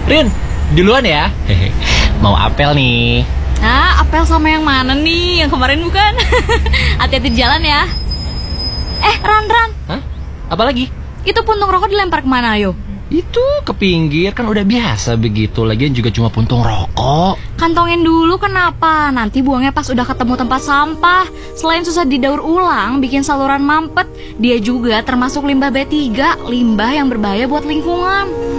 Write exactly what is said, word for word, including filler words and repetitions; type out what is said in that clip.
Rin, duluan ya. Hehe. Mau apel nih. Ah, apel sama yang mana nih? Yang kemarin bukan? Hati-hati di jalan ya. Eh, Ran, Ran. Hah? Apalagi? Itu puntung rokok dilempar kemana, ayo? Itu ke pinggir, kan udah biasa begitu. Lagian juga cuma puntung rokok. Kantongin dulu kenapa? Nanti buangnya pas udah ketemu tempat sampah. Selain susah didaur ulang, bikin saluran mampet, dia juga termasuk limbah B tiga, limbah yang berbahaya buat lingkungan.